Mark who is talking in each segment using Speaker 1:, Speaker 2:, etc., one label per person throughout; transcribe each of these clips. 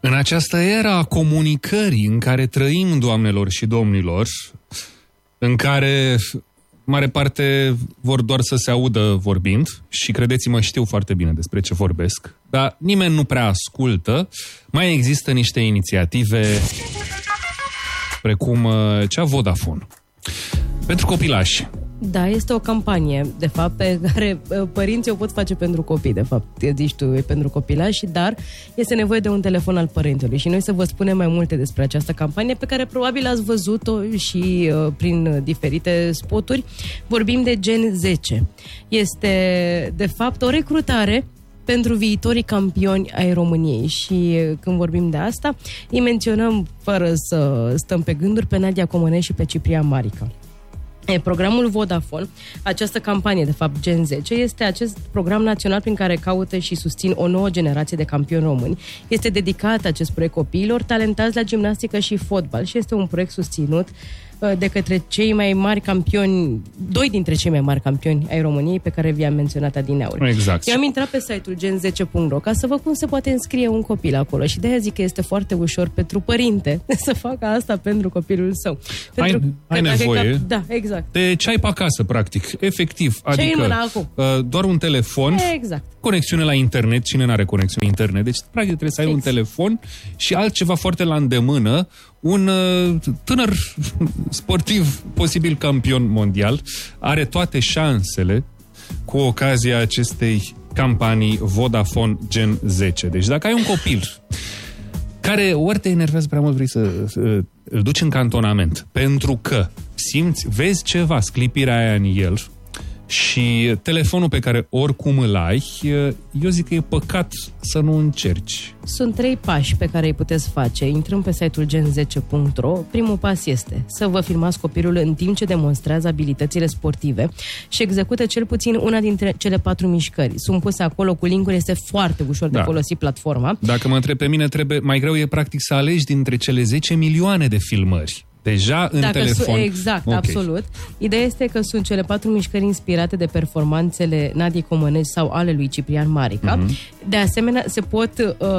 Speaker 1: În această era a comunicării în care trăim, doamnelor și domnilor, în care mare parte vor doar să se audă vorbind și credeți-mă, știu foarte bine despre ce vorbesc, dar nimeni nu prea ascultă, mai există niște inițiative precum cea Vodafone. Pentru copilași.
Speaker 2: Da, este o campanie, de fapt, pe care părinții o pot face pentru copii, de fapt, zici tu, e pentru copilași, dar este nevoie de un telefon al părintelui. Și noi să vă spunem mai multe despre această campanie, pe care probabil ați văzut-o și prin diferite spoturi. Vorbim de Gen 10. Este, de fapt, o recrutare pentru viitorii campioni ai României. Și când vorbim de asta, îi menționăm, fără să stăm pe gânduri, pe Nadia Comănescu și pe Ciprian Marica. Programul Vodafone, această campanie, de fapt, Gen 10, este acest program național prin care caută și susțin o nouă generație de campioni români. Este dedicat acest proiect copiilor talentați la gimnastică și fotbal și este un proiect susținut de către cei mai mari campioni, doi dintre cei mai mari campioni ai României pe care vi-am menționat adineauri.
Speaker 1: Exact.
Speaker 2: Eu am intrat pe site-ul gen10.ro ca să văd cum se poate înscrie un copil acolo și de-aia zic că este foarte ușor pentru părinte să facă asta pentru copilul său.
Speaker 1: Ai nevoie
Speaker 2: da, exact.
Speaker 1: de ce ai pe acasă, practic, efectiv. Adică doar un telefon,
Speaker 2: exact.
Speaker 1: Conexiune la internet, cine n-are conexiune internet, deci practic trebuie să ai un telefon și altceva foarte la îndemână, un tânăr sportiv, posibil campion mondial, are toate șansele cu ocazia acestei campanii Vodafone Gen 10. Deci dacă ai un copil care ori te enervează prea mult, vrei să îl duci în cantonament, pentru că simți, vezi ceva, sclipirea aia în el, și telefonul pe care oricum îl ai, eu zic că e păcat să nu încerci.
Speaker 2: Sunt 3 pași pe care îi puteți face. Intrăm pe site-ul gen10.ro. Primul pas este să vă filmați copilul în timp ce demonstrează abilitățile sportive și execută cel puțin una dintre cele 4 mișcări. Sunt puse acolo cu link-uri, este foarte ușor de folosit platforma.
Speaker 1: Dacă mă întreb pe mine, mai greu e practic să alegi dintre cele 10 milioane de filmări. Deja în telefon.
Speaker 2: Exact, okay. Absolut. Ideea este că sunt cele 4 mișcări inspirate de performanțele Nadiei Comănescu sau ale lui Ciprian Marica. De asemenea, se pot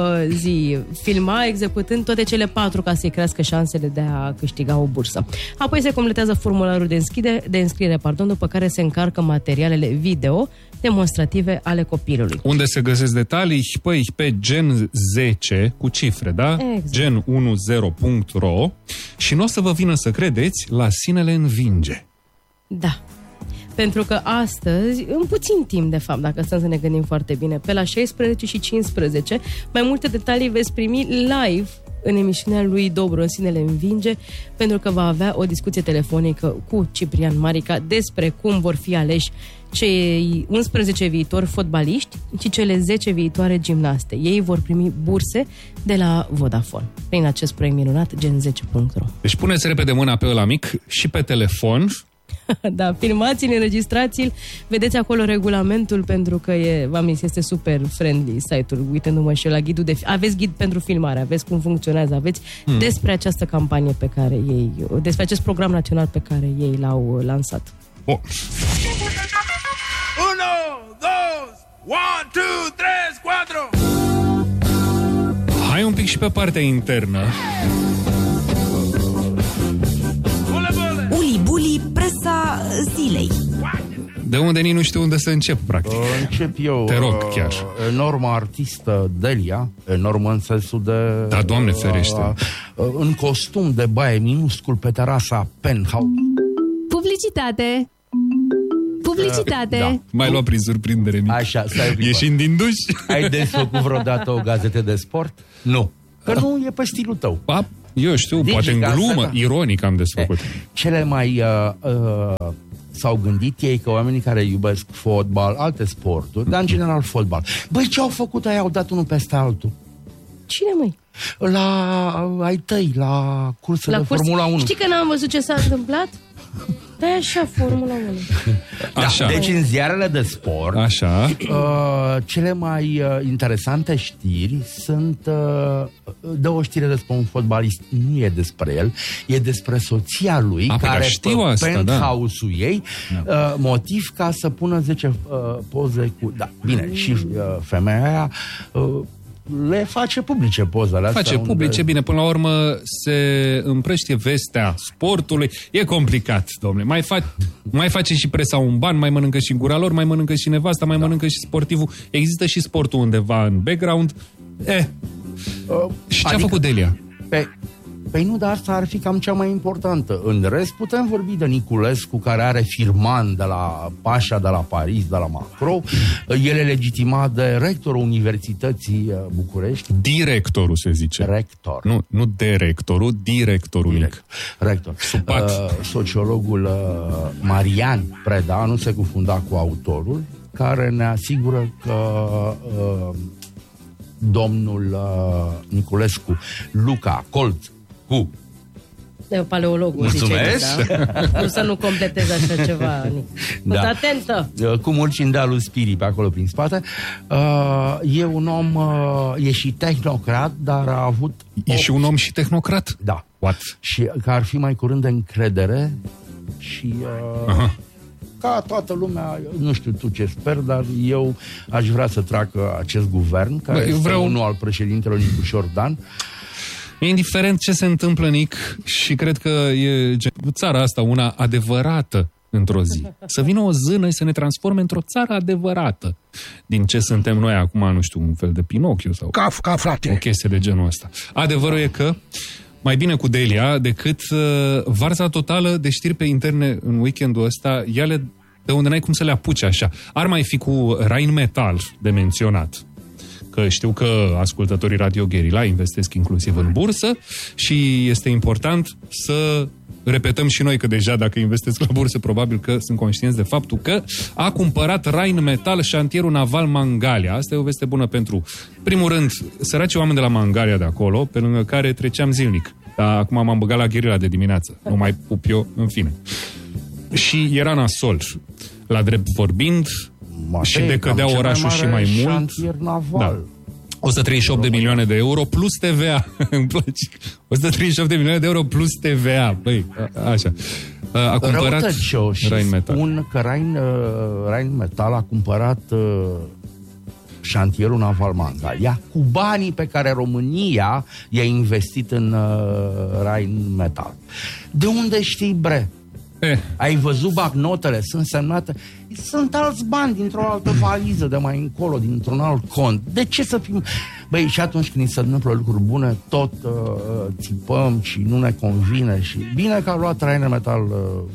Speaker 2: filma executând toate cele 4 ca să-i crească șansele de a câștiga o bursă. Apoi se completează formularul de înscriere, după care se încarcă materialele video demonstrative ale copilului.
Speaker 1: Unde se găsesc detalii? Păi, pe Gen 10, cu cifre, da?
Speaker 2: Exact.
Speaker 1: Gen10.ro și nu o să vă vină să credeți, la sinele învinge.
Speaker 2: Da. Pentru că astăzi, în puțin timp, de fapt, dacă stăm să ne gândim foarte bine, pe la 16 și 15, mai multe detalii veți primi live în emisiunea lui Dobru, în Sinele învinge, pentru că va avea o discuție telefonică cu Ciprian Marica despre cum vor fi aleși cei 11 viitori fotbaliști și cele 10 viitoare gimnaste. Ei vor primi burse de la Vodafone prin acest proiect minunat gen10.ro.
Speaker 1: Deci puneți repede mâna pe ăla mic și pe telefon.
Speaker 2: Da, filmați-l, înregistrați-l, vedeți acolo regulamentul, pentru că v-am zis, este super friendly site-ul, uitându-mă și eu la ghidul aveți ghid pentru filmare, aveți cum funcționează, aveți despre această campanie pe care ei, despre acest program național pe care ei l-au lansat.
Speaker 1: Oh.
Speaker 3: 1, 2, 1, 2, 3, 4.
Speaker 1: Hai un pic și pe partea internă.
Speaker 4: Uli Buli, presa zilei.
Speaker 1: De unde nici nu știu unde să încep, practic.
Speaker 5: Încep eu.
Speaker 1: Te rog, chiar.
Speaker 5: Enorma artistă Delia, enormă în sensul de...
Speaker 1: Da, Doamne ferește.
Speaker 5: În costum de baie minuscul pe terasa Penthouse.
Speaker 6: Publicitate! Publicitate!
Speaker 5: Da.
Speaker 1: Mai luat prin surprindere.
Speaker 5: Așa, stai.
Speaker 1: Ieșind din duș?
Speaker 5: Ai desfăcut vreodată o gazetă de sport? Nu. Că nu e pe stilul tău.
Speaker 1: Eu știu, poate în glumă, ironic am desfăcut.
Speaker 5: Cele mai s-au gândit ei că oamenii care iubesc fotbal, alte sporturi, dar în general fotbal. Băi, ce au făcut aia? Au dat unul peste altul.
Speaker 2: Cine, măi?
Speaker 5: Ai tăi, la cursele de Formula 1.
Speaker 2: Știi că n-am văzut ce s-a întâmplat? Da, așa, Formula 1.
Speaker 5: Așa. Da, deci în ziarele de sport,
Speaker 1: așa.
Speaker 5: Cele mai interesante știri sunt de o știre despre un fotbalist, nu e despre el, e despre soția lui, care pe penthouse-ul ei, motiv ca să pună 10 poze cu... Da, bine, și femeia aia le face publice pozele astea.
Speaker 1: Face publice, bine, până la urmă se împrăștie vestea sportului. E complicat, domnule. Mai face și presa un ban, mai mănâncă și gura lor, mai mănâncă și nevasta, mai mănâncă și sportivul. Există și sportul undeva în background. Și ce a făcut Delia?
Speaker 5: Păi nu, dar asta ar fi cam cea mai importantă. În rest, putem vorbi de Niculescu, care are firman de la Pașa, de la Paris, de la Macron. El e legitimat de rectorul Universității București.
Speaker 1: Directorul, se zice.
Speaker 5: Rector.
Speaker 1: Nu directorul, directorul.
Speaker 5: Rector. Sociologul Marian Preda, nu se confunda cu autorul, care ne asigură că domnul Niculescu Luca Colț cu
Speaker 2: paleologul.
Speaker 5: Mulțumesc.
Speaker 2: Zice, da? Nu să nu completezi așa ceva, Nic. Da. Atentă!
Speaker 5: Cu murci în dealul Spirii pe acolo prin spate. E un om, e și tehnocrat, dar a avut...
Speaker 1: E și un om și tehnocrat?
Speaker 5: Da.
Speaker 1: What?
Speaker 5: Și că ar fi mai curând de încredere și... ca toată lumea, nu știu tu ce sper, dar eu aș vrea să treacă acest guvern, care este unul al președintelor Nicușor Dan.
Speaker 1: E indiferent ce se întâmplă, Nic, și cred că e țara asta una adevărată într-o zi. Să vină o zână și să ne transforme într-o țară adevărată. Din ce suntem noi acum, nu știu, un fel de Pinocchio sau
Speaker 5: Kafka, frate.
Speaker 1: O chestie de genul ăsta. Adevărul e că mai bine cu Delia decât varza totală de știri pe interne în weekendul ăsta, ele de unde n-ai cum să le apuci așa. Ar mai fi cu Rheinmetall de menționat. Că știu că ascultătorii Radio Guerilla investesc inclusiv în bursă și este important să repetăm și noi că deja dacă investesc la bursă, probabil că sunt conștienți de faptul că a cumpărat Rheinmetall șantierul naval Mangalia. Asta e o veste bună pentru, primul rând, săracii oameni de la Mangalia de acolo, pe lângă care treceam zilnic. Dar acum m-am băgat la Guerilla de dimineață. Nu mai pup eu, în fine. Și era nasol. La drept vorbind, și decădea orașul și mai mult. Da. 138 de milioane de euro plus TVA. Îmi place. 138 de milioane de euro plus TVA. Băi, așa. A cumpărat Rheinmetall.
Speaker 5: Spun că Rheinmetall a cumpărat șantierul naval Mangalia cu banii pe care România i-a investit în Rheinmetall. De unde știi, bre? Ai văzut bancnotele? Sunt semnate. Sunt alți bani dintr-o altă valiză de mai încolo, dintr-un alt cont. De ce să fim... Băi, și atunci când se întâmplă lucruri bune, tot țipăm și nu ne convine. Și bine că a luat Rheinmetall...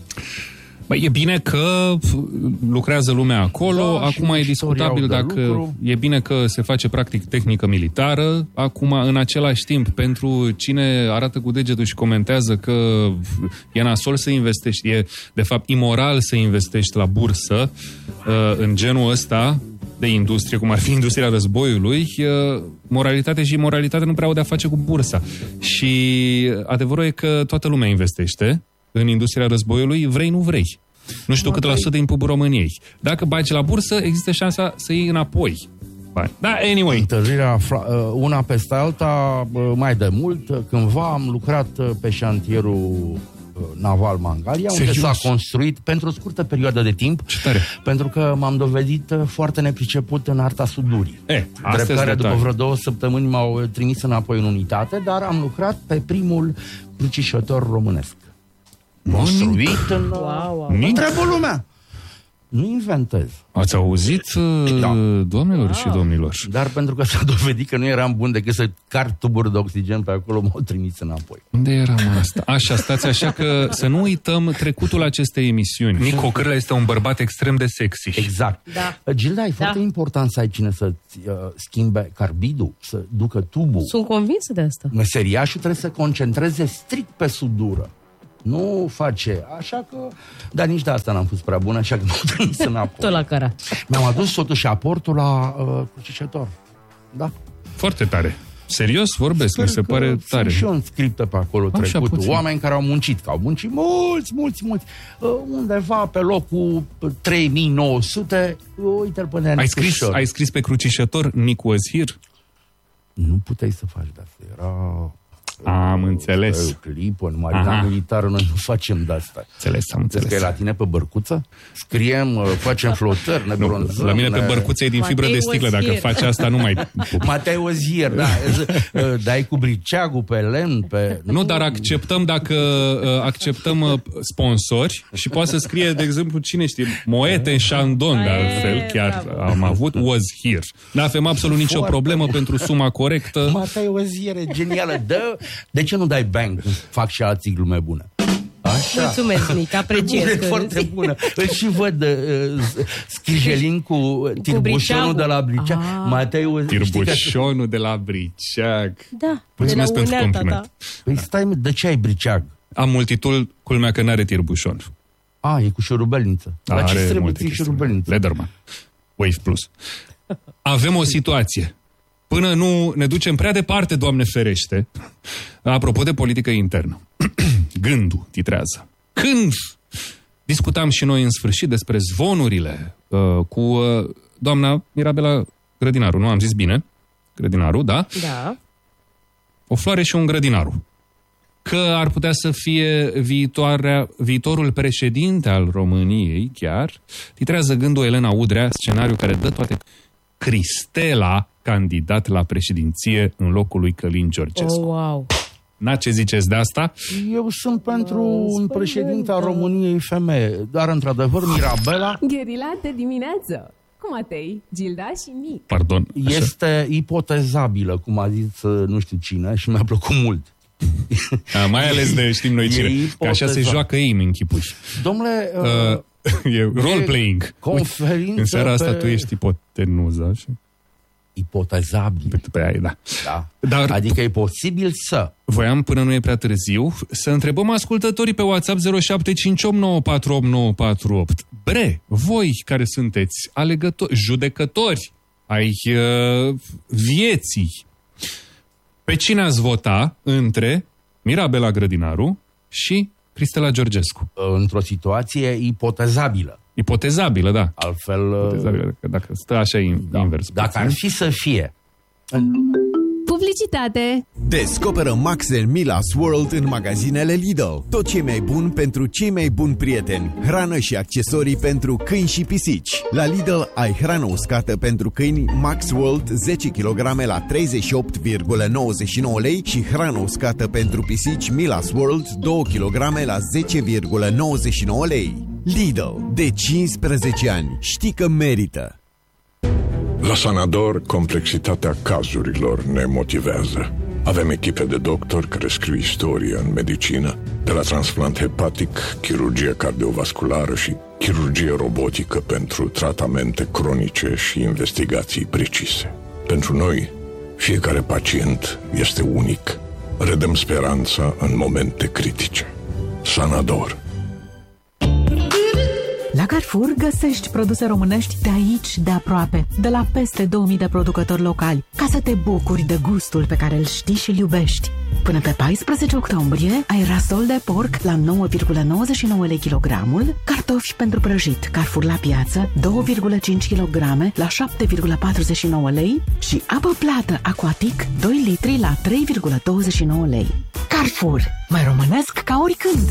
Speaker 1: Băi, e bine că lucrează lumea acolo, da, acum e discutabil dacă e bine că se face practic tehnică militară, acum în același timp pentru cine arată cu degetul și comentează că e nasol să investești, e de fapt imoral să investești la bursă în genul ăsta de industrie, cum ar fi industria războiului, moralitate și imoralitate nu prea au de-a face cu bursa. Și adevărul e că toată lumea investește în industria războiului, vrei, nu vrei. Nu știu cât la sută din PIB-ul României. Dacă bagi la bursă, există șansa să iei înapoi. Da, anyway.
Speaker 5: Întâlnirea una peste alta, mai de mult, cândva am lucrat pe șantierul naval Mangalia, unde s-a construit pentru o scurtă perioadă de timp, pentru că m-am dovedit foarte nepriceput în arta sudurii. Drept care după vreo 2 săptămâni m-au trimis înapoi în unitate, dar am lucrat pe primul crucișător românesc. Construit în... Întreabă lumea. Nu inventez.
Speaker 1: Ați auzit, doamnelor și domnilor?
Speaker 5: Dar pentru că s-a dovedit că nu eram bun decât să car tuburi de oxigen pe acolo, m-au trimis înapoi.
Speaker 1: Unde eram asta? Așa, stați așa că să nu uităm trecutul acestei emisiuni. Nico Cârlea este un bărbat extrem de sexy.
Speaker 5: Exact. Da. Gilda, e foarte important să ai cine să-ți schimbe carbidul, să ducă tubul.
Speaker 2: Sunt convinsă de asta.
Speaker 5: Meseriașul trebuie să concentreze strict pe sudură. Nu face, așa că... Dar nici de asta n-am fost prea bună, așa că m-am trimis înapoi.
Speaker 2: Tot la cara.
Speaker 5: Mi-am adus totuși aportul la crucișător. Da.
Speaker 1: Foarte tare. Serios vorbesc, mi se pare tare.
Speaker 5: Și eu înscriptă pe acolo trecutul. Oameni care au muncit, că au muncit mulți. Undeva pe locul 3900, uite-l până
Speaker 1: ai scris pe crucișător Nicu was here?
Speaker 5: Nu puteai să faci de asta. Era...
Speaker 1: Am înțeles.
Speaker 5: Clipă, în marina militară noi nu facem de-asta.
Speaker 1: Am înțeles.
Speaker 5: Că e la tine pe bărcuță? Scriem, facem flotări, ne bronzăm.
Speaker 1: La mine pe bărcuță e din fibră de sticlă. Dacă faci asta, nu mai...
Speaker 5: Matei Ozier, da. Dai cu briceagul pe lemn, pe...
Speaker 1: Nu, dar acceptăm dacă acceptăm sponsori și poate să scrie, de exemplu, cine știe, Moët and Chandon, de altfel, chiar am avut, was here. Nu avem absolut nicio problemă pentru suma corectă.
Speaker 5: Matei Ozier e genială. De ce nu dai bang? Fac și alții glume bune. Așa.
Speaker 2: Mulțumesc, Nic, apreciez.
Speaker 5: E foarte bună. Îl și văd Scrijelin cu tirbușonul de la Briceag. Matei,
Speaker 1: tirbușonul de la Briceag.
Speaker 2: Da,
Speaker 1: mulțumesc pentru compliment.
Speaker 5: Păi stai, de ce ai Briceag?
Speaker 1: Am multitul, culmea că n-are tirbușon.
Speaker 5: E cu șurubelniță. La ce trebuie ții șurubelniță?
Speaker 1: Lederman. Wave Plus. Avem o situație. Până nu ne ducem prea departe, Doamne ferește, apropo de politică internă. Gândul titrează. Când discutam și noi în sfârșit despre zvonurile cu doamna Mirabela Grădinaru, nu am zis bine? Grădinaru, da?
Speaker 2: Da.
Speaker 1: O floare și un grădinaru. Că ar putea să fie viitorul președinte al României, chiar, titrează gândul Elena Udrea, scenariu care dă toate. Cristela, candidat la președinție în locul lui Călin Georgescu.
Speaker 2: Wow.
Speaker 1: Ce ziceți de asta?
Speaker 5: Eu sunt pentru un președinte al României femeie, dar într-adevăr Mirabela...
Speaker 6: Gherila de dimineață cu Matei, Gilda și Nic.
Speaker 1: Pardon.
Speaker 5: Este ipotezabilă, cum a zis nu știu cine, și mi-a plăcut mult.
Speaker 1: Mai ales de știm noi cine. Că așa se joacă ei în închipuși.
Speaker 5: Domnule...
Speaker 1: e role-playing.
Speaker 5: Conferință.
Speaker 1: În seara asta tu ești ipotenuză.
Speaker 5: Ipotezabil.
Speaker 1: Da.
Speaker 5: Dar adică e posibil să...
Speaker 1: Voiam, până nu e prea târziu, să întrebăm ascultătorii pe WhatsApp 0758948948. Bre, voi care sunteți judecători ai vieții, pe cine ați vota între Mirabela Grădinaru și Cristela Georgescu?
Speaker 5: Într-o situație ipotezabilă.
Speaker 1: Ipotezabilă, da.
Speaker 5: Altfel...
Speaker 1: Ipotezabilă, dacă stă așa invers.
Speaker 5: Dacă ar fi să fie...
Speaker 6: Publicitate.
Speaker 7: Descoperă Max and Milas World în magazinele Lidl. Tot ce mai bun pentru cei mai buni prieteni. Hrană și accesorii pentru câini și pisici. La Lidl ai hrană uscată pentru câini Max World 10 kg la 38,99 lei și hrană uscată pentru pisici Milas World 2 kg la 10,99 lei. Lidl. De 15 ani. Știi că merită.
Speaker 8: La Sanador, complexitatea cazurilor ne motivează. Avem echipe de doctori care scriu istorie în medicină, de la transplant hepatic, chirurgie cardiovasculară și chirurgie robotică pentru tratamente cronice și investigații precise. Pentru noi, fiecare pacient este unic. Redăm speranța în momente critice. Sanador.
Speaker 9: La Carrefour găsești produse românești de aici, de aproape, de la peste 2000 de producători locali, ca să te bucuri de gustul pe care îl știi și îl iubești. Până pe 14 octombrie ai rasol de porc la 9,99 lei kilogramul, cartofi pentru prăjit Carrefour la piață 2,5 kg la 7,49 lei și apă plată Aquatic 2 litri la 3,29 lei. Carrefour, mai românesc ca oricând!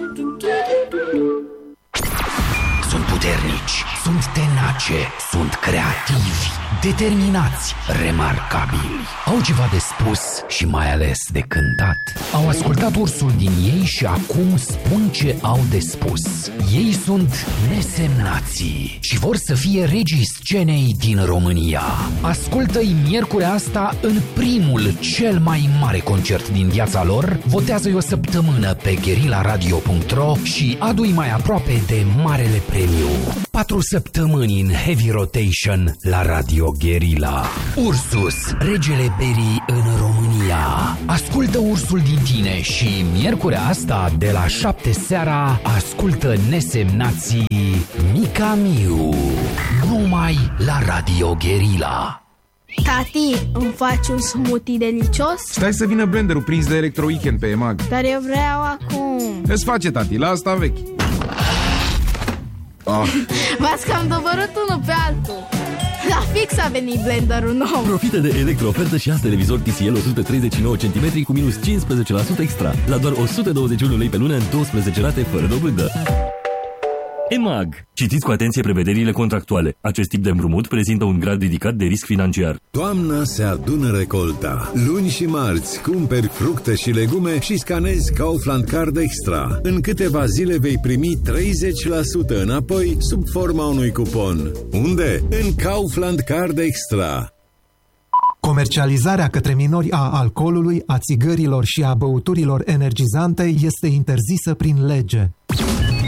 Speaker 10: Sunt puternici, sunt tenace, sunt creativi, determinați, remarcabili. Au ceva de spus și mai ales de cântat. Au ascultat ursul din ei și acum spun ce au de spus. Ei sunt nesemnații și vor să fie regii scenei din România. Ascultă-i miercurea asta în primul, cel mai mare concert din viața lor. Votează-i o săptămână pe guerilaradio.ro și adu-i mai aproape de marele premiu. 4 săptămâni în heavy rotation la Radio Guerilla. Ursus, regele berii în România. Ascultă ursul din tine și miercurea asta de la 7 seara ascultă nesemnații Mica Miu. Numai la Radio Guerilla.
Speaker 11: Tati, îmi faci un smoothie delicios?
Speaker 12: Stai să vină blenderul prins de Electro Weekend pe EMAG.
Speaker 11: Dar eu vreau acum.
Speaker 12: Îți face, tati, la asta vechi.
Speaker 11: V-ați cam dobărât unul pe altul. La fix a venit blenderul nou.
Speaker 13: Profită de electro-ofertă și azi televizor TCL 139 cm cu minus 15% extra. La doar 121 lei pe lună în 12 rate fără dobândă. EMAG. Citiți cu atenție prevederile contractuale. Acest tip de împrumut prezintă un grad ridicat de risc financiar.
Speaker 14: Toamna se adună recolta. Luni și marți cumperi fructe și legume și scanezi Kaufland Card Extra. În câteva zile vei primi 30% înapoi sub forma unui cupon. Unde? În Kaufland Card Extra.
Speaker 15: Comercializarea către minori a alcoolului, a țigărilor și a băuturilor energizante este interzisă prin lege.